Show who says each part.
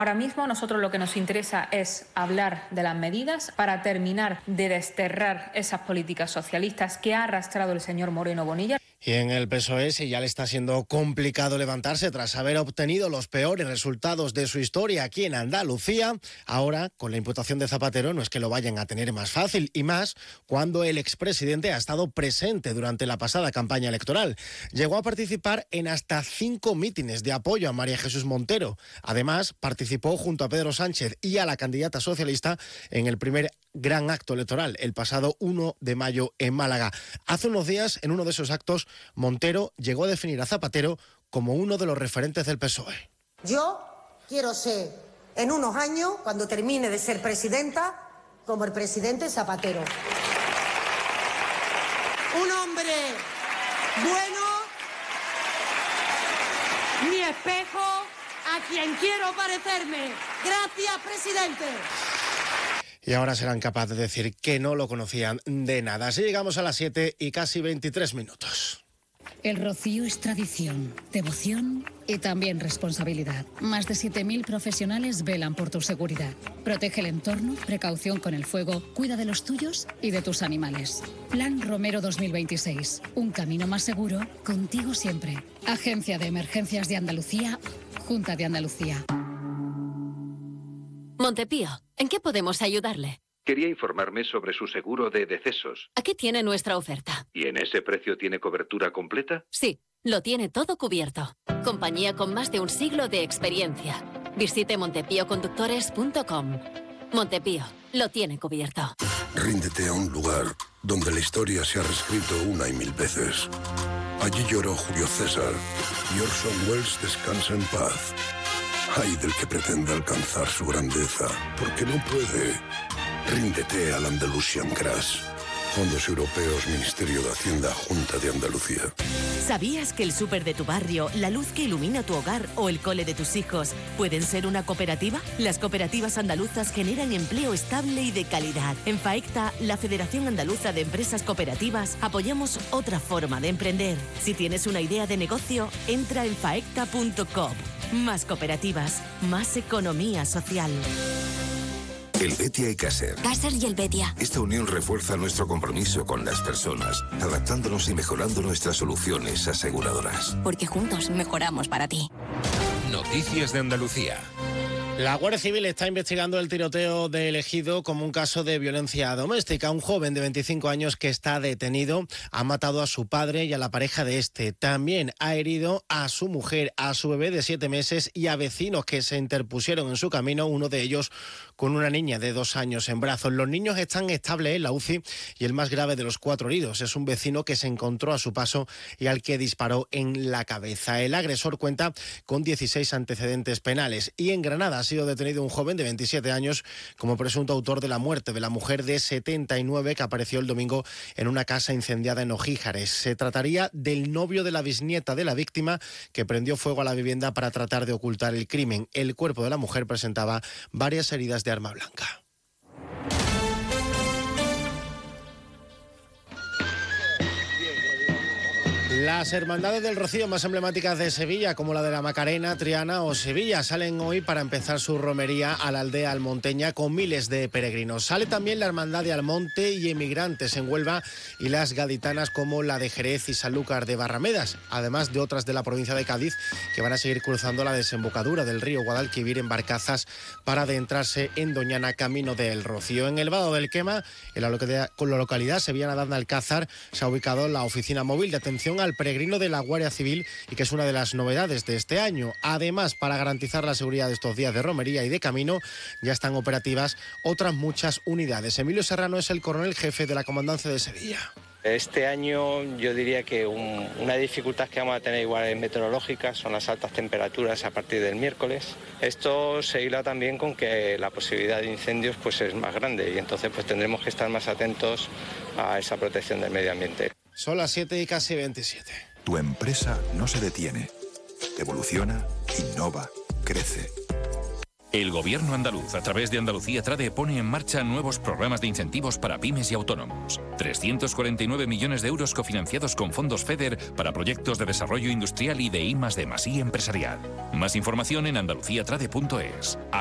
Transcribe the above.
Speaker 1: Ahora mismo nosotros lo que nos interesa es hablar de las medidas para terminar de desterrar esas políticas socialistas que ha arrastrado el señor Moreno Bonilla.
Speaker 2: Y en el PSOE, si ya le está siendo complicado levantarse tras haber obtenido los peores resultados de su historia aquí en Andalucía, ahora, con la imputación de Zapatero, no es que lo vayan a tener más fácil, y más cuando el expresidente ha estado presente durante la pasada campaña electoral. Llegó a participar en hasta 5 mítines de apoyo a María Jesús Montero. Además, participó junto a Pedro Sánchez y a la candidata socialista en el primer gran acto electoral, el pasado 1 de mayo en Málaga. Hace unos días, en uno de esos actos, Montero llegó a definir a Zapatero como uno de los referentes del PSOE.
Speaker 3: Yo quiero ser, en unos años, cuando termine de ser presidenta, como el presidente Zapatero. Un hombre bueno, mi espejo, a quien quiero parecerme. Gracias, presidente.
Speaker 2: Y ahora serán capaces de decir que no lo conocían de nada. Así llegamos a las 7 y casi 23 minutos.
Speaker 4: El rocío es tradición, devoción y también responsabilidad. Más de 7.000 profesionales velan por tu seguridad. Protege el entorno, precaución con el fuego, cuida de los tuyos y de tus animales. Plan Romero 2026. Un camino más seguro, contigo siempre. Agencia de Emergencias de Andalucía, Junta de Andalucía.
Speaker 5: Montepío, ¿en qué podemos ayudarle?
Speaker 6: Quería informarme sobre su seguro de decesos.
Speaker 5: Aquí tiene nuestra oferta.
Speaker 6: ¿Y en ese precio tiene cobertura completa?
Speaker 5: Sí, lo tiene todo cubierto. Compañía con más de un siglo de experiencia. Visite montepíoconductores.com. Montepío, lo tiene cubierto.
Speaker 7: Ríndete a un lugar donde la historia se ha reescrito una y mil veces. Allí lloró Julio César y Orson Welles descansa en paz. Ay del que pretenda alcanzar su grandeza, porque no puede. Ríndete al Andalusian Crash. Fondos Europeos, Ministerio de Hacienda, Junta de Andalucía.
Speaker 8: ¿Sabías que el súper de tu barrio, la luz que ilumina tu hogar o el cole de tus hijos pueden ser una cooperativa? Las cooperativas andaluzas generan empleo estable y de calidad. En FAECTA, la Federación Andaluza de Empresas Cooperativas, apoyamos otra forma de emprender. Si tienes una idea de negocio, entra en faecta.com. Más cooperativas, más economía social.
Speaker 9: El Betia y Caser.
Speaker 10: Caser y el Betia.
Speaker 9: Esta unión refuerza nuestro compromiso con las personas, adaptándonos y mejorando nuestras soluciones aseguradoras.
Speaker 10: Porque juntos mejoramos para ti.
Speaker 11: Noticias de Andalucía.
Speaker 2: La Guardia Civil está investigando el tiroteo de El Ejido como un caso de violencia doméstica. Un joven de 25 años que está detenido ha matado a su padre y a la pareja de este. También ha herido a su mujer, a su bebé de 7 meses y a vecinos que se interpusieron en su camino, uno de ellos con una niña de 2 años en brazos. Los niños están estables en la UCI y el más grave de los 4 heridos es un vecino que se encontró a su paso y al que disparó en la cabeza. El agresor cuenta con 16 antecedentes penales. Y en Granada ha sido detenido un joven de 27 años como presunto autor de la muerte de la mujer de 79 que apareció el domingo en una casa incendiada en Ojíjares. Se trataría del novio de la bisnieta de la víctima que prendió fuego a la vivienda para tratar de ocultar el crimen. El cuerpo de la mujer presentaba varias heridas de arma blanca. Las hermandades del Rocío más emblemáticas de Sevilla, como la de la Macarena, Triana o Sevilla, salen hoy para empezar su romería a la aldea almonteña con miles de peregrinos. Sale también la Hermandad de Almonte y Emigrantes en Huelva y las gaditanas como la de Jerez y Sanlúcar de Barramedas, además de otras de la provincia de Cádiz que van a seguir cruzando la desembocadura del río Guadalquivir en barcazas para adentrarse en Doñana camino del Rocío. En el Vado del Quema, en la localidad sevillana de Alcázar, se ha ubicado la oficina móvil de atención al peregrino de la Guardia Civil y que es una de las novedades de este año. Además, para garantizar la seguridad de estos días de romería y de camino, ya están operativas otras muchas unidades. Emilio Serrano es el coronel jefe de la Comandancia de Sevilla.
Speaker 12: Este año yo diría que una dificultad que vamos a tener igual es meteorológica, son las altas temperaturas a partir del miércoles. Esto se hila también con que la posibilidad de incendios pues es más grande y entonces pues tendremos que estar más atentos a esa protección del medio ambiente.
Speaker 2: Son las 7 y casi 27.
Speaker 13: Tu empresa no se detiene. Evoluciona, innova, crece.
Speaker 11: El Gobierno andaluz, a través de Andalucía Trade, pone en marcha nuevos programas de incentivos para pymes y autónomos. 349 millones de euros cofinanciados con fondos FEDER para proyectos de desarrollo industrial y de I+D+I empresarial. Más información en andaluciatrade.es.